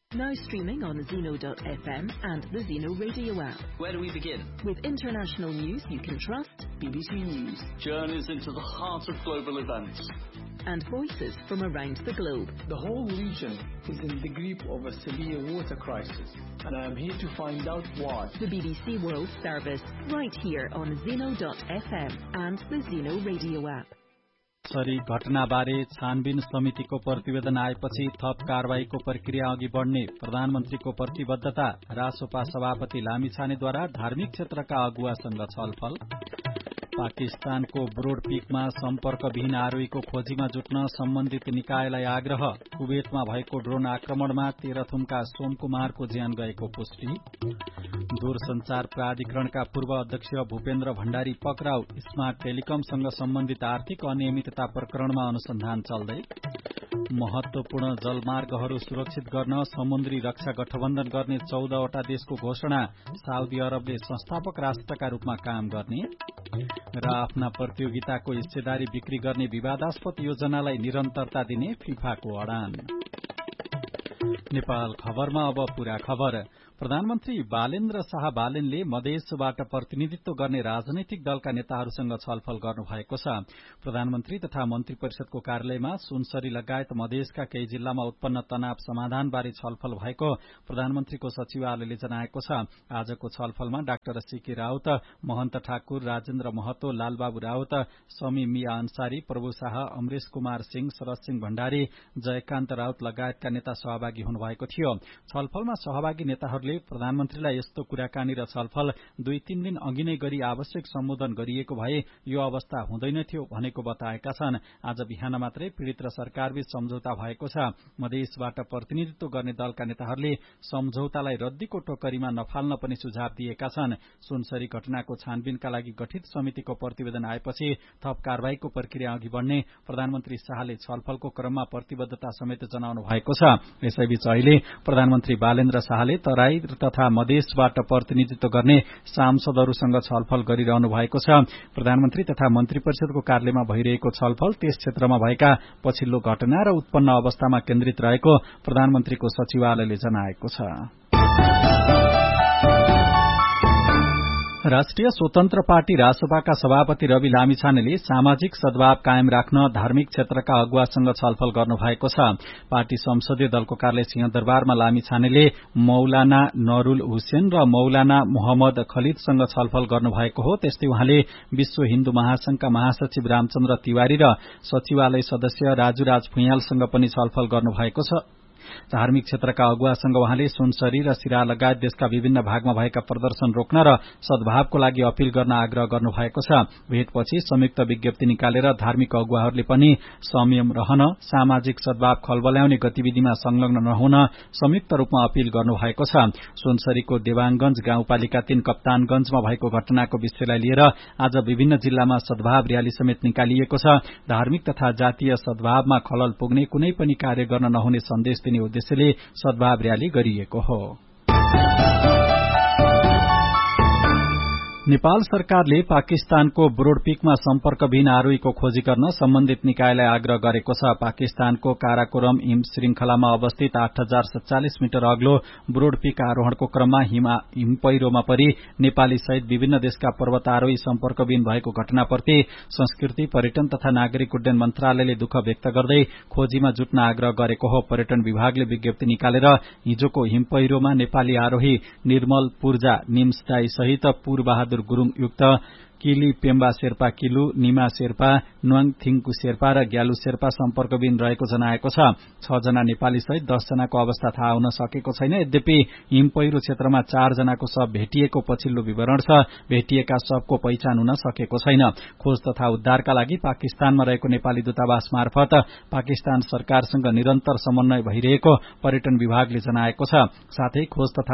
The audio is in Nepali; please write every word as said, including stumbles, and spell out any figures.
Now streaming on Zeno dot F M and the Zeno radio app. Where do we begin? With international news you can trust, B B C News. Journeys into the heart of global events. And voices from around the globe. The whole region is in the grip of a severe water crisis, and I am here to find out why. The B B C World Service, right here on Zeno dot F M and the Zeno radio app. Sorry घटनाबारे छानबिन समितिको प्रतिवेदन आएपछि थप कारवाहीको प्रक्रिया अघि बढ्ने प्रधानमन्त्रीको प्रतिबद्धता। रासोपा सभापति लामिछानेद्वारा धार्मिक क्षेत्रका अगुवासँग छलफल। पाकिस्तानको ब्रोडपीकमा सम्पर्कविहीन आरोहीको खोजीमा जुट्न सम्बन्धित निकायलाई आग्रह। कुवेतमा भएको ड्रोन आक्रमणमा तेह्रथुमका सोमकुमारको ज्यान गएको पुष्टि। दूरसञ्चार प्राधिकरणका पूर्व अध्यक्ष भूपेन्द्र भण्डारी पक्राउ। स्मार्ट टेलिकमसँग सम्बन्धित आर्थिक अनियमितता प्रकरणमा अनुसन्धान चल्दै। महत्वपूर्ण जलमार्गहरू सुरक्षित गर्न समुद्री रक्षा गठबन्धन गर्ने चौधवटा देशको घोषणा। साउदी अरबले संस्थापक राष्ट्रका रूपमा काम गर्ने र आफ्ना प्रतियोगिताको हिस्सेदारी बिक्री गर्ने विवादास्पद योजनालाई निरन्तरता दिने फिफाको अडान। नेपाल खबरमा अब पूरा खबर। प्रधानमन्त्री बालेन्द्र शाह बालेनले मधेसबाट प्रतिनिधित्व गर्ने राजनैतिक दलका नेताहरूसँग छलफल गर्नुभएको छ। प्रधानमन्त्री तथा मन्त्री परिषदको कार्यालयमा सुनसरी लगायत मधेसका केही जिल्लामा उत्पन्न तनाव समाधानबारे छलफल भएको प्रधानमन्त्रीको सचिवालयले जनाएको छ। आजको छलफलमा डाक्टर सीके राउत, महन्त ठाकुर, राजेन्द्र महतो, लालबाबु राउत, समी मिया अन्सारी, प्रभु शाह, अमरेश कुमार सिंह, शरद सिंह भण्डारी, जयकान्त राउत लगायतका नेता सहभागी हुनुभएको थियो। छलफलमा सहभागी नेताहरूले प्रधानमन्त्रीलाई यस्तो कुराकानी र छलफल दुई तीन दिन अघि नै गरी आवश्यक सम्बोधन गरिएको भए यो अवस्था हुँदैनथ्यो भनेको बताएका छन्। आज बिहान मात्रै पीड़ित र सरकारबीच सम्झौता भएको छ। मधेसबाट प्रतिनिधित्व गर्ने दलका नेताहरूले सम्झौतालाई रद्दीको टोकरीमा नफाल्न पनि सुझाव दिएका छन्। सुनसरी घटनाको छानबिनका लागि गठित समितिको प्रतिवेदन आएपछि थप कारवाहीको प्रक्रिया अघि बढ्ने प्रधानमन्त्री शाहले छलफलको क्रममा प्रतिबद्धता समेत जनाउनु भएको छ। यसैबीच अहिले प्रधानमन्त्री बालेन्द्र शाहले तराई तथा मधेसबाट प्रतिनिधित्व गर्ने सांसदहरूसँग छलफल गरिरहनु भएको छ। प्रधानमन्त्री तथा मन्त्री परिषदको कार्यालयमा भइरहेको छलफल त्यस क्षेत्रमा भएका पछिल्लो घटना र उत्पन्न अवस्थामा केन्द्रित रहेको प्रधानमन्त्रीको सचिवालयले जनाएको छ। राष्ट्रिय स्वतन्त्र पार्टी रासपाका सभापति रवि लामिछानेले सामाजिक सद्भाव कायम राख्न धार्मिक क्षेत्रका अगुवासँग छलफल गर्नुभएको छ। पार्टी संसदीय दलको कार्यालय सिंहदरबारमा लामिछानेले मौलाना नरूल हुसेन र मौलाना मोहम्मद खलिदसँग छलफल गर्नुभएको हो। त्यस्तै उहाँले विश्व हिन्दू महासंघका महासचिव रामचन्द्र तिवारी र सचिवालय सदस्य राजुराज भुइयालसँग पनि छलफल गर्नुभएको छ। धार्मिक क्षेत्रका अगुवासँग उहाँले सुनसरी र सिरा लगायत देशका विभिन्न भागमा भएका प्रदर्शन रोक्न र सद्भावको लागि अपील गर्न आग्रह गर्नुभएको छ। भेटपछि संयुक्त विज्ञप्ति निकालेर धार्मिक अगुवाहरूले पनि संयम रहन, सामाजिक सद्भाव खलबल्याउने गतिविधिमा संलग्न नहुन संयुक्त रूपमा अपील गर्नुभएको छ। सुनसरीको देवाङगंज गाउँपालिका तीन कप्तानगंजमा भएको घटनाको विषयलाई लिएर आज विभिन्न जिल्लामा सद्भाव रयाली समेत निकालिएको छ। धार्मिक तथा जातीय सद्भावमा खलल पुग्ने कुनै पनि कार्य गर्न नहुने सन्देश दिने उद्देश्यले सद्भाव रयाली गरिएको हो। नेपाल सरकारले पाकिस्तानको ब्रोडपीकमा सम्पर्कविहीन आरोहीको खोजी गर्न सम्बन्धित निकायलाई आग्रह गरेको छ। पाकिस्तानको काराकोरम हिम श्रृंखलामा अवस्थित आठ हजार सत्तालिस मिटर अग्लो ब्रोडपीक आरोहणको क्रममा हिम पहिरोमा परि नेपाली सहित विभिन्न देशका पर्वतारोही सम्पर्कविहीन भएको घटनाप्रति संस्कृति, पर्यटन तथा नागरिक उड्डयन मन्त्रालयले दुःख व्यक्त गर्दै खोजीमा जुट्न आग्रह गरेको हो। पर्यटन विभागले विज्ञप्ति निकालेर हिजोको हिम पहिरोमा नेपाली आरोही निर्मल पूर्जा निम्सदाई सहित पूर्वबहादुर गुरुङ युक्त किली पेम्बा शेर्पा किलु, निमा शेर्पा, न्वाङ थिङकु शेर्पा र ग्यालु शेर्पा सम्पर्कविहीन रहेको जनाएको छ। छ जना नेपाली सहित दस जनाको अवस्था थाहा हुन सकेको छैन। यद्यपि हिम पहिरो क्षेत्रमा चार जनाको शव भेटिएको पछिल्लो विवरण छ। भेटिएका शवको पहिचान हुन सकेको छैन। खोज तथा उद्धारका लागि पाकिस्तानमा रहेको नेपाली दूतावास मार्फत पाकिस्तान सरकारसँग निरन्तर समन्वय भइरहेको पर्यटन विभागले जनाएको छ। साथै खोज तथा